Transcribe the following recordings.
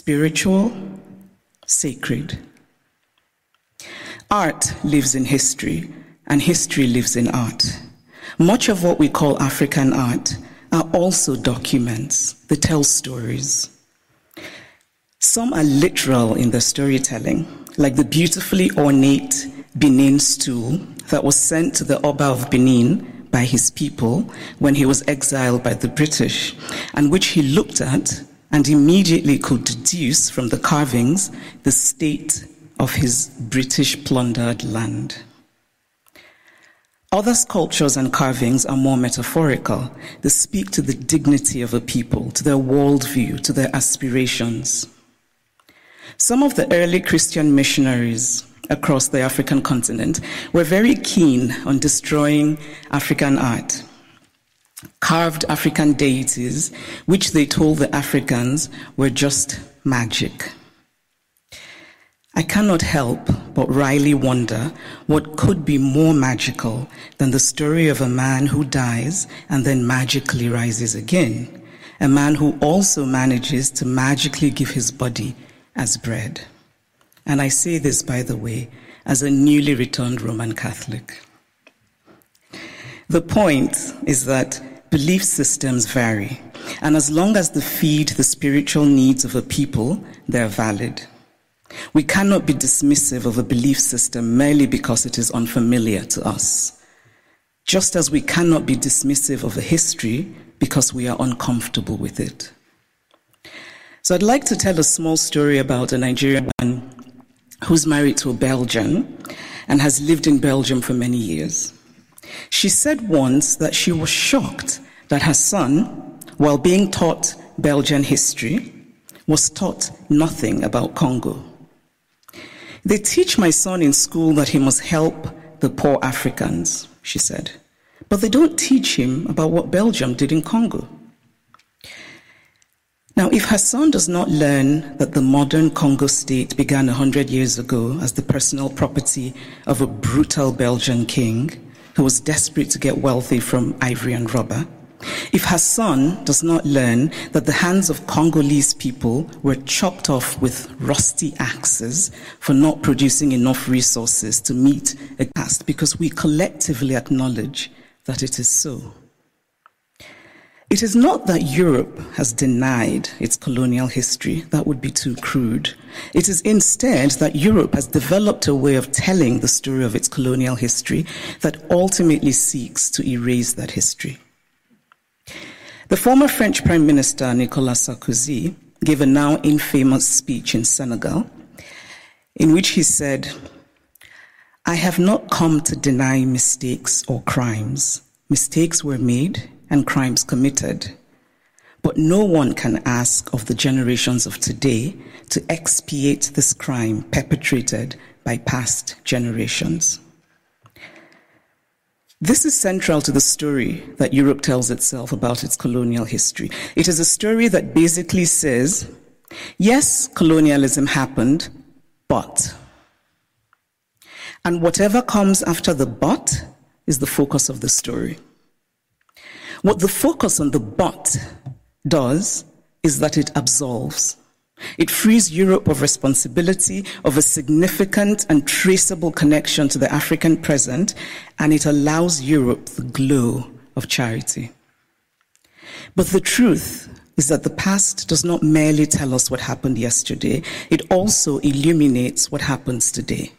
spiritual, sacred. Art lives in history, and history lives in art. Much of what we call African art are also documents. They tell stories. Some are literal in their storytelling, like the beautifully ornate Benin stool that was sent to the Oba of Benin by his people when he was exiled by the British, and which he looked at and immediately could deduce from the carvings the state of his British plundered land. Other sculptures and carvings are more metaphorical. They speak to the dignity of a people, to their worldview, to their aspirations. Some of the early Christian missionaries across the African continent were very keen on destroying African art. Carved African deities, which they told the Africans were just magic. I cannot help but wryly wonder what could be more magical than the story of a man who dies and then magically rises again, a man who also manages to magically give his body as bread. And I say this, by the way, as a newly returned Roman Catholic. The point is that belief systems vary, and as long as they feed the spiritual needs of a people, they're valid. We cannot be dismissive of a belief system merely because it is unfamiliar to us, just as we cannot be dismissive of a history because we are uncomfortable with it. So I'd like to tell a small story about a Nigerian woman who's married to a Belgian and has lived in Belgium for many years. She said once that she was shocked that her son, while being taught Belgian history, was taught nothing about Congo. They teach my son in school that he must help the poor Africans, she said, but they don't teach him about what Belgium did in Congo. Now, if her son does not learn that the modern Congo state began 100 years ago as the personal property of a brutal Belgian king who was desperate to get wealthy from ivory and rubber, if her son does not learn that the hands of Congolese people were chopped off with rusty axes for not producing enough resources to meet a task, because we collectively acknowledge that it is so. It is not that Europe has denied its colonial history. That would be too crude. It is instead that Europe has developed a way of telling the story of its colonial history that ultimately seeks to erase that history. The former French Prime Minister, Nicolas Sarkozy, gave a now infamous speech in Senegal, in which he said, "I have not come to deny mistakes or crimes. Mistakes were made and crimes committed. But no one can ask of the generations of today to expiate this crime perpetrated by past generations." This is central to the story that Europe tells itself about its colonial history. It is a story that basically says, yes, colonialism happened, but. And whatever comes after the but is the focus of the story. What the focus on the but does is that it absolves. It frees Europe of responsibility, of a significant and traceable connection to the African present, and it allows Europe the glow of charity. But the truth is that the past does not merely tell us what happened yesterday, it also illuminates what happens today.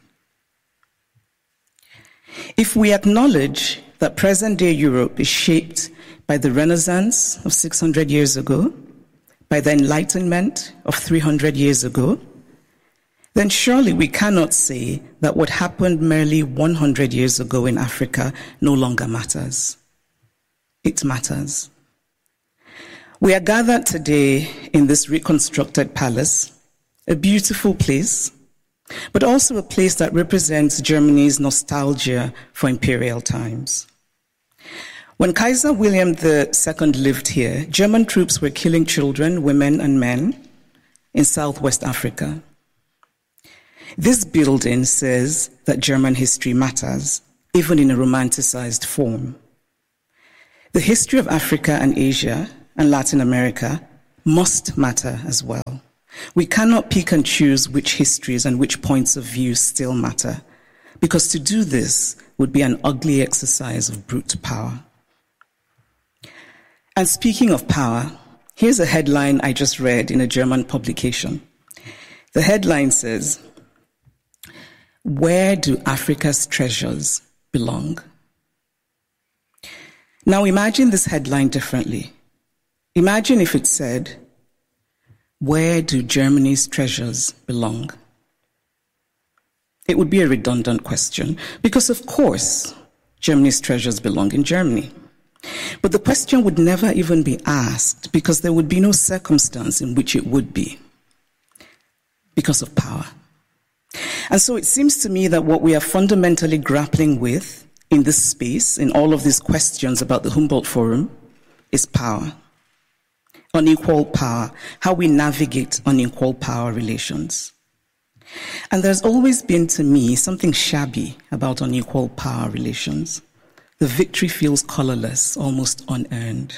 If we acknowledge that present-day Europe is shaped by the Renaissance of 600 years ago, by the Enlightenment of 300 years ago, then surely we cannot say that what happened merely 100 years ago in Africa no longer matters. It matters. We are gathered today in this reconstructed palace, a beautiful place, but also a place that represents Germany's nostalgia for imperial times. When Kaiser William II lived here, German troops were killing children, women, and men in Southwest Africa. This building says that German history matters, even in a romanticized form. The history of Africa and Asia and Latin America must matter as well. We cannot pick and choose which histories and which points of view still matter, because to do this would be an ugly exercise of brute power. And speaking of power, here's a headline I just read in a German publication. The headline says, "Where do Africa's treasures belong?" Now imagine this headline differently. Imagine if it said, "Where do Germany's treasures belong?" It would be a redundant question, because of course, Germany's treasures belong in Germany. But the question would never even be asked, because there would be no circumstance in which it would be, because of power. And so it seems to me that what we are fundamentally grappling with in this space, in all of these questions about the Humboldt Forum, is power. Unequal power, how we navigate unequal power relations. And there's always been, to me, something shabby about unequal power relations. The victory feels colorless, almost unearned.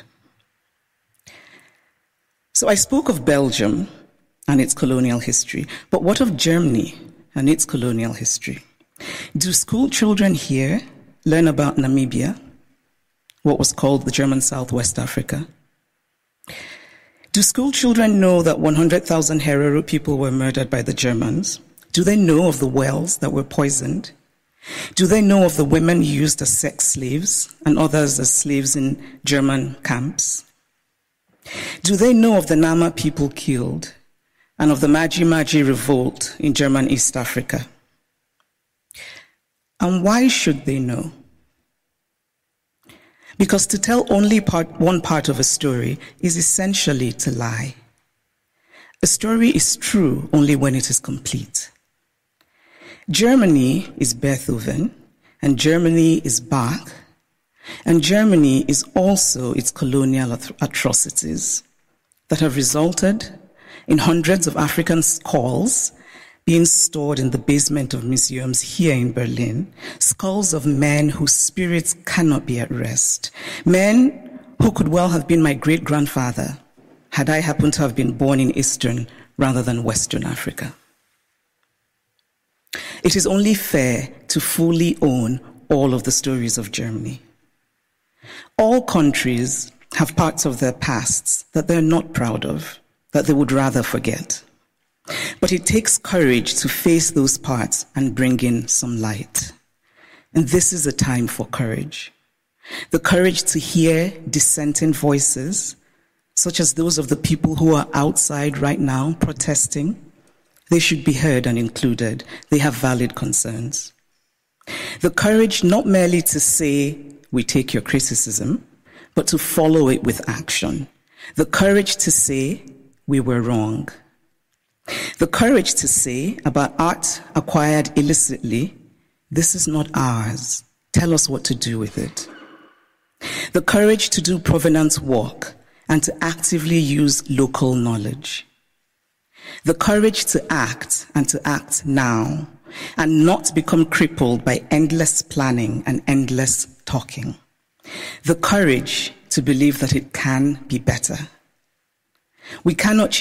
So I spoke of Belgium and its colonial history, but what of Germany and its colonial history? Do school children here learn about Namibia, what was called the German Southwest Africa? Do school children know that 100,000 Herero people were murdered by the Germans? Do they know of the wells that were poisoned? Do they know of the women used as sex slaves and others as slaves in German camps? Do they know of the Nama people killed and of the Maji-Maji revolt in German East Africa? And why should they know? Because to tell only one part of a story is essentially to lie. A story is true only when it is complete. Germany is Beethoven, and Germany is Bach, and Germany is also its colonial atrocities that have resulted in hundreds of African skulls being stored in the basement of museums here in Berlin, skulls of men whose spirits cannot be at rest, men who could well have been my great-grandfather had I happened to have been born in Eastern rather than Western Africa. It is only fair to fully own all of the stories of Germany. All countries have parts of their pasts that they're not proud of, that they would rather forget. But it takes courage to face those parts and bring in some light. And this is a time for courage. The courage to hear dissenting voices, such as those of the people who are outside right now protesting. They should be heard and included. They have valid concerns. The courage not merely to say, we take your criticism, but to follow it with action. The courage to say, we were wrong. The courage to say about art acquired illicitly, this is not ours. Tell us what to do with it. The courage to do provenance work and to actively use local knowledge. The courage to act and to act now and not become crippled by endless planning and endless talking. The courage to believe that it can be better. We cannot